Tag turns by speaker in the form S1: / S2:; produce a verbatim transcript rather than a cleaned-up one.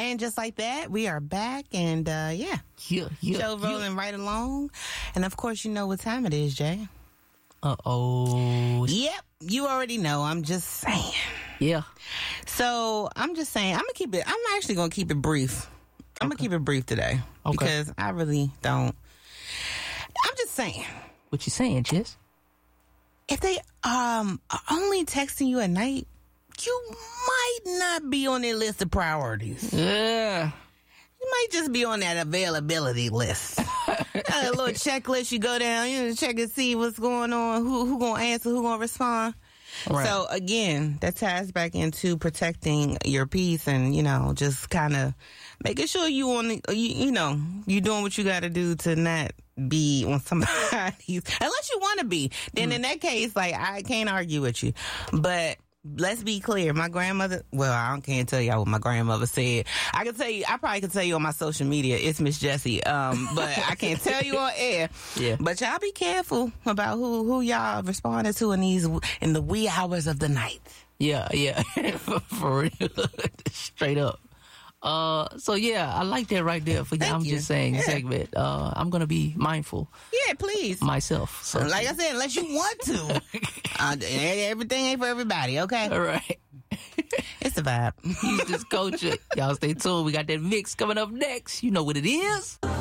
S1: And just like that, we are back, and uh, yeah,
S2: yeah, yeah,
S1: show rolling
S2: yeah.
S1: right along. And of course, you know what time it is, Jay.
S2: Uh oh.
S1: Yep, you already know. I'm just saying.
S2: Yeah.
S1: So I'm just saying. I'm gonna keep it. I'm actually gonna keep it brief. I'm okay. gonna keep it brief today
S2: okay.
S1: because I really don't. I'm just saying.
S2: What you saying, Jess?
S1: If they um are only texting you at night, you might not be on their list of priorities.
S2: Yeah.
S1: You might just be on that availability list. A little checklist you go down, you know, check and see what's going on, who who gonna answer, who gonna respond. Right. So again, that ties back into protecting your peace and, you know, just kind of making sure you on the, you, you know, you doing what you got to do to not be on somebody's, unless you want to be. Then mm. in that case, like, I can't argue with you. But let's be clear. My grandmother, well, I can't tell y'all what my grandmother said. I can tell you, I probably can tell you on my social media, it's Miss Jessie. Um, but I can't tell you on air.
S2: Yeah.
S1: But y'all be careful about who, who y'all responded to in these, in the wee hours of the night.
S2: Yeah, yeah. for, for real. Straight up. Uh, so yeah, I like that right there for you. I'm you. just saying yeah. segment. Uh, I'm gonna be mindful.
S1: Yeah, please.
S2: Myself. So.
S1: Like I said, unless you want to. uh, everything ain't for everybody, okay?
S2: All right.
S1: It's the vibe.
S2: He's this culture. Y'all stay tuned. We got that mix coming up next. You know what it is.